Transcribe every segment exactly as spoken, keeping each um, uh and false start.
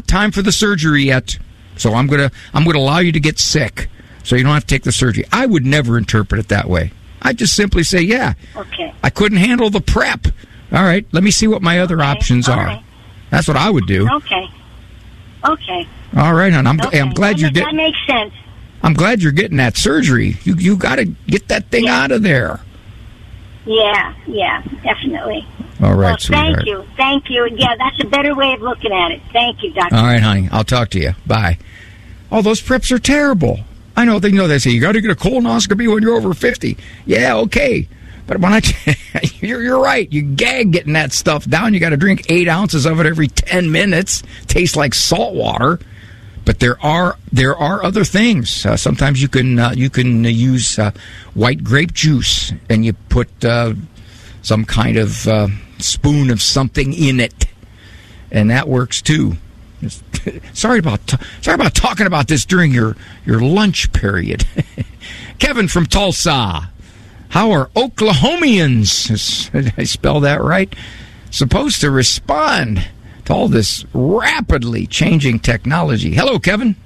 not time for the surgery yet. So I'm gonna I'm gonna allow you to get sick, so you don't have to take the surgery. I would never interpret it that way. I just simply say, yeah, okay. I couldn't handle the prep. All right, let me see what my other okay. options All are. right. That's what I would do. Okay. Okay. All right, hon. I'm, okay. I'm glad that you're ma- getting. That makes sense. I'm glad you're getting that surgery. You you got to get that thing yeah. out of there. Yeah, yeah, definitely. All right, well, sweetheart. Thank you, thank you. Yeah, that's a better way of looking at it. Thank you, Doctor. All right, honey. I'll talk to you. Bye. Oh, those preps are terrible. I know they know they say you got to get a colonoscopy when you're over fifty. Yeah, okay. But when I, you're, you're right. You gag getting that stuff down. You got to drink eight ounces of it every ten minutes. Tastes like salt water. But there are there are other things. Uh, sometimes you can uh, you can uh, use uh, white grape juice, and you put uh, some kind of uh, spoon of something in it, and that works too. sorry about t- sorry about talking about this during your, your lunch period. Kevin from Tulsa. How are Oklahomians, did I spell that right, supposed to respond to all this rapidly changing technology? Hello, Kevin.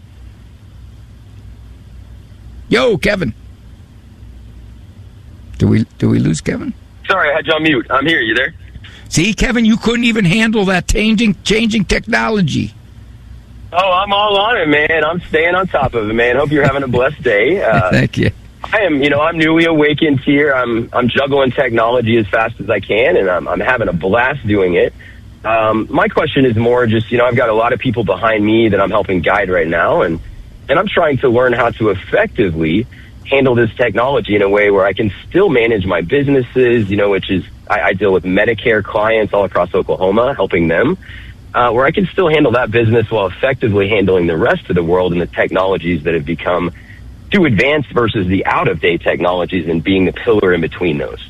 Yo, Kevin. Do we do we lose Kevin? Sorry, I had you on mute. I'm here. You there? See, Kevin, you couldn't even handle that changing changing technology. Oh, I'm all on it, man. I'm staying on top of it, man. Hope you're having a blessed day. Uh, Thank you. I am, you know, I'm newly awakened here. I'm I'm juggling technology as fast as I can, and I'm I'm having a blast doing it. Um, my question is more just, you know, I've got a lot of people behind me that I'm helping guide right now, and and I'm trying to learn how to effectively handle this technology in a way where I can still manage my businesses, you know, which is I, I deal with Medicare clients all across Oklahoma, helping them, uh, where I can still handle that business while effectively handling the rest of the world and the technologies that have become too advanced versus the out-of-date technologies and being the pillar in between those.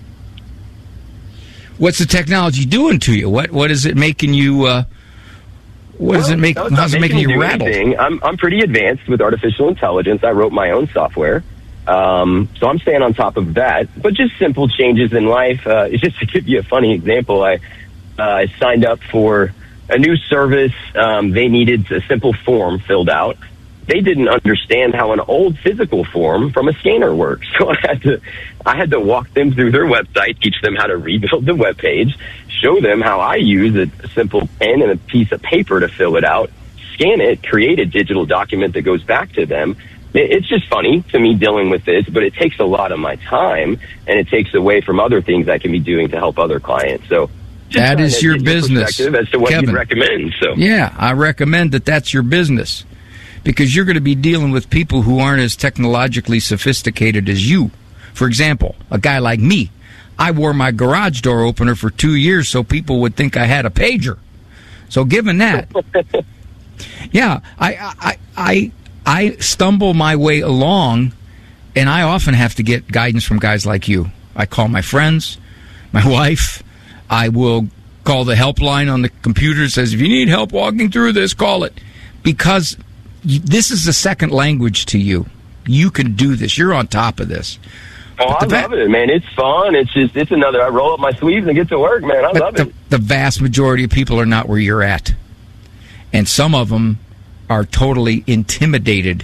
What's the technology doing to you? What what is it making you? Uh, what well, is it make? How's it making you rattle? Anything. I'm I'm pretty advanced with artificial intelligence. I wrote my own software, um, so I'm staying on top of that. But just simple changes in life. Uh, just to give you a funny example, I uh, I signed up for a new service. Um, they needed a simple form filled out. They didn't understand how an old physical form from a scanner works. So I had to, I had to walk them through their website, teach them how to rebuild the web page, show them how I use a simple pen and a piece of paper to fill it out, scan it, create a digital document that goes back to them. It's just funny to me dealing with this, but it takes a lot of my time, and it takes away from other things I can be doing to help other clients. So that is your business, as to what Kevin. You recommend. So yeah, I recommend that that's your business. Because you're going to be dealing with people who aren't as technologically sophisticated as you. For example, a guy like me. I wore my garage door opener for two years so people would think I had a pager. So given that, yeah, I, I, I, I stumble my way along, and I often have to get guidance from guys like you. I call my friends, my wife. I will call the helpline on the computer. It says, if you need help walking through this, call it. Because this is a second language to you. You can do this. You're on top of this. Oh, I love it, man. It's fun. It's just, it's another, I roll up my sleeves and get to work, man. I love the, it. The vast majority of people are not where you're at. And some of them are totally intimidated.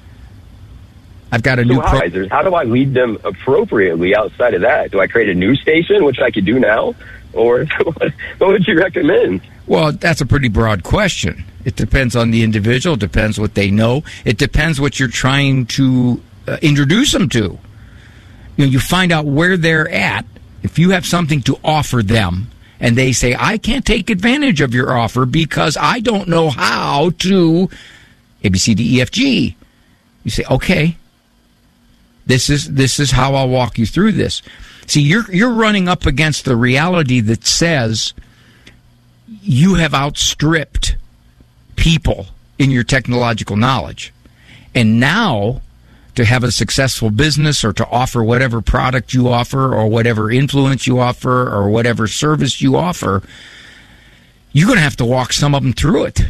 I've got a so new... How, pro- how do I lead them appropriately outside of that? Do I create a news station, which I could do now? Or what would you recommend? Well, that's a pretty broad question. It depends on the individual. It depends what they know. It depends what you're trying to uh, introduce them to. You know, you find out where they're at. If you have something to offer them, and they say, I can't take advantage of your offer because I don't know how to A, B, C, D, E, F, G. You say, okay, this is this is how I'll walk you through this. See, you're you're running up against the reality that says you have outstripped people in your technological knowledge. And now, to have a successful business or to offer whatever product you offer or whatever influence you offer or whatever service you offer, you're going to have to walk some of them through it.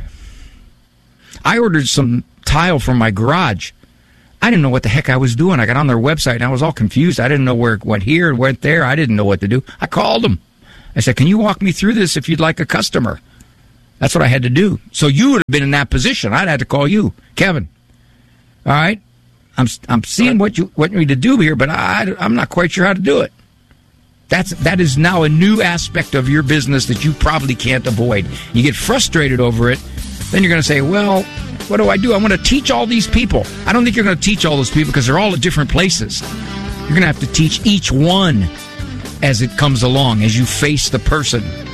I ordered some tile from my garage. I didn't know what the heck I was doing. I got on their website and I was all confused. I didn't know where it went here, went there. I didn't know what to do. I called them. I said, can you walk me through this if you'd like a customer? That's what I had to do. So you would have been in that position. I'd had to call you, Kevin. All right? I'm I'm seeing what you what you need to do here, but I, I'm not quite sure how to do it. That's that is now a new aspect of your business that you probably can't avoid. You get frustrated over it, then you're going to say, well, what do I do? I want to teach all these people. I don't think you're going to teach all those people because they're all at different places. You're going to have to teach each one as it comes along, as you face the person.